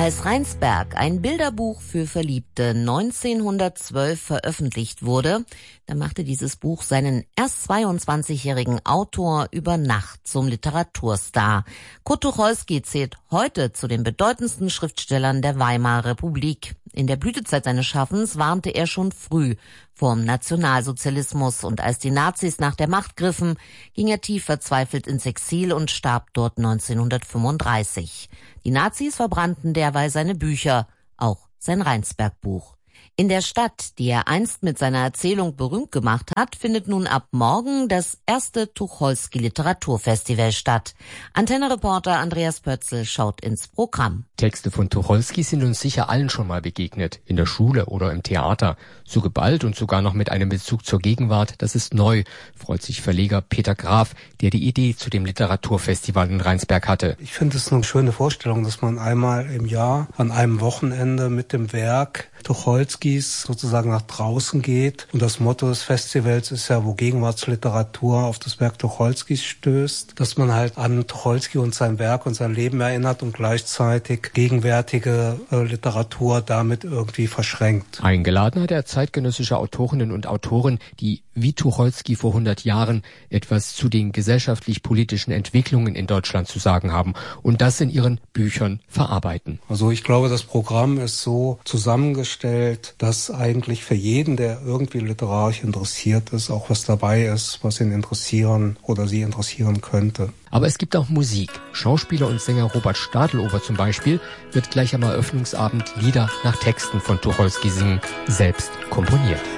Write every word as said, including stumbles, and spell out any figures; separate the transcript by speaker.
Speaker 1: Als Rheinsberg, ein Bilderbuch für Verliebte, neunzehnhundertzwölf veröffentlicht wurde, da machte dieses Buch seinen erst zweiundzwanzigjährigen Autor über Nacht zum Literaturstar. Kurt Tucholsky zählt heute zu den bedeutendsten Schriftstellern der Weimarer Republik. In der Blütezeit seines Schaffens warnte er schon früh vorm Nationalsozialismus, und als die Nazis nach der Macht griffen, ging er tief verzweifelt ins Exil und starb dort neunzehnhundertfünfunddreißig. Die Nazis verbrannten derweil seine Bücher, auch sein Rheinsberg-Buch. In der Stadt, die er einst mit seiner Erzählung berühmt gemacht hat, findet nun ab morgen das erste Tucholsky-Literaturfestival statt. Antenne-Reporter Andreas Pötzl schaut ins Programm.
Speaker 2: Texte von Tucholsky sind uns sicher allen schon mal begegnet, in der Schule oder im Theater. So geballt und sogar noch mit einem Bezug zur Gegenwart, das ist neu, freut sich Verleger Peter Graf, der die Idee zu dem Literaturfestival in Rheinsberg hatte.
Speaker 3: Ich finde es eine schöne Vorstellung, dass man einmal im Jahr an einem Wochenende mit dem Werk Tucholskys sozusagen nach draußen geht. Und das Motto des Festivals ist ja, wo Gegenwartsliteratur auf das Werk Tucholskys stößt, dass man halt an Tucholsky und sein Werk und sein Leben erinnert und gleichzeitig gegenwärtige äh, Literatur damit irgendwie verschränkt.
Speaker 2: Eingeladen hat er zeitgenössische Autorinnen und Autoren, die wie Tucholsky vor hundert Jahren etwas zu den gesellschaftlich-politischen Entwicklungen in Deutschland zu sagen haben und das in ihren Büchern verarbeiten.
Speaker 3: Also ich glaube, das Programm ist so zusammengestellt, dass eigentlich für jeden, der irgendwie literarisch interessiert ist, auch was dabei ist, was ihn interessieren oder sie interessieren könnte.
Speaker 2: Aber es gibt auch Musik. Schauspieler und Sänger Robert Stadelober zum Beispiel wird gleich am Eröffnungsabend Lieder nach Texten von Tucholsky singen, selbst komponiert.